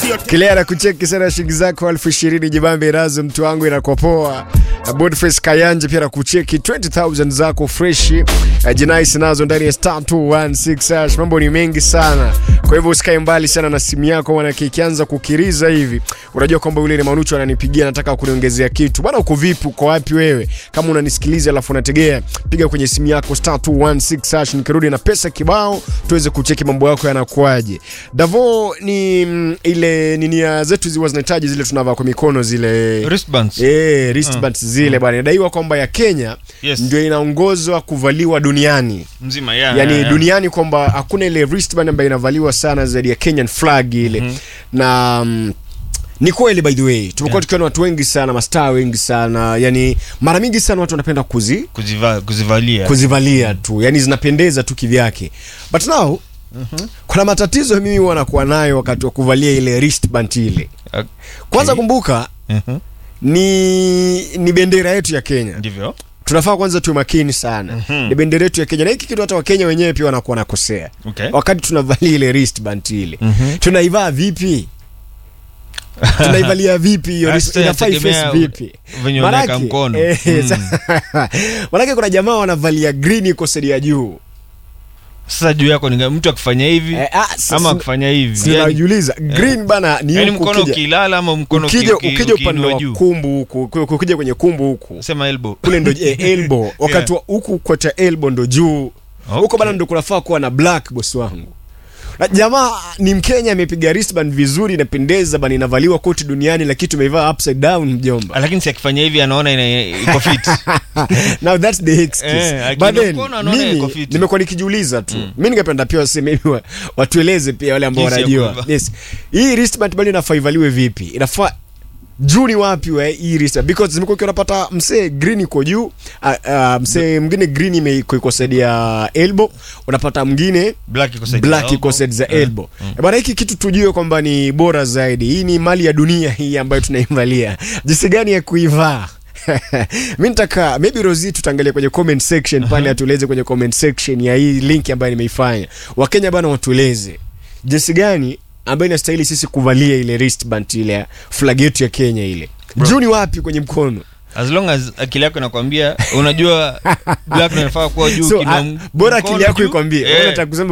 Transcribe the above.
Kile anakucheki sana shilingi zako 20,000 jibambe razo mtu wangu inakuwa poa. Boldface Kayanje pia anakucheki 20,000 zako fresh. Jinais nazo ndani ya *216#. Mambo ni mengi sana. Kwa hivyo usikae mbali sana na simu yako maana ikianza kukiriza hivi. Unajua kwamba yule ni Manucho ananipigia anataka kuniongezea kitu. Bwana uko vipi? Uko wapi wewe? Kama unanisikiliza alafu unategea, piga kwenye simu yako *216#. Nikirudi na pesa kibao tuweze kucheki mambo yako yanakuaje. Davo ni ile ninia zetu ziwa zinahitaji zile tunavaa kwa mikono zile wristbands. Wristbands zile bwana. Inadaiwa kwamba ya Kenya ndio inaongozwa kuvaliwa duniani mzima yani duniani kwamba hakuna ile wristband ambayo inavaliwa sana zaidi ya Kenyan flag ile. Na ni kweli by the way. Tumekuwa tukiona watu wengi sana, mastaa wengi sana. Yani mara mingi sana watu wanapenda kuzivalia tu. Yani zinapendeza tu kivyake. But now kuna matatizo mimi wanakuwa nayo wakati wa kuvalia ile wristband ile. Kwanza kumbuka ni bendera yetu ya Kenya. Ndivyo. Tunafaa kwanza tuwe makini sana. Ni bendera yetu ya Kenya. Na hiki kitu hata wa Kenya wenyewe pia wanakuwa nakosea. Wakati tunavalia ile wristband ile. Tunaivaa vipi? Tunaivalia vipi hiyo inafaa face vipi? Venye mkono. Manake kuna jamaa wanavalia green iko side ya juu. Sasa juu yako ni mtu akifanya hivi ama akifanya hivi. Sinajiuliza green bana ni yani mkono ukilala ama mkono ukija upande wa kumbu huku, ukija kwenye kumbu huku. Sema elbow. Kule ndo elbow. Wakati huku kwa cha elbow ndo juu. Huko bana ndo kunafaa kuwa na black boss wangu. Na jamaa ni Mkenya amepiga wristband vizuri inapendeza bana inavaliwa kote duniani lakini tumeivaa upside down mjomba. Lakini si akifanya hivi anaona iko fit. Now that's the excuse. But then nimekuwa nikijiuliza tu. Mimi ningependa pia waseme hivi watueleze pia wale ambao wanajua. Yes. Hii wristband bali inafaa ivaliwe vipi? Inafaa juu ni wapi wewe hii wristband? Because zimekuwa unapata msee green iko juu, msee mwingine green iko side ya elbow, unapata mwingine black iko side za elbow. Bwana hiki kitu tujue kwamba ni bora zaidi. Hii ni mali ya dunia hii ambayo tunaivalia. Jinsi gani ya kuivaa? Mimi nataka maybe Rosie tutaangalia kwenye comment section pale atueleze kwenye comment section ya hii link ambayo nimeifanya. Wakenya bwana watueleze jinsi gani ambayo inastahili sisi kuvalia ile wristband ile flag yetu ya Kenya ile. Juu ni wapi kwenye mkono? As long as akili yako inakwambia unajua black inafaa kuwa juu bora akili yako ikwambie. Unataka kusema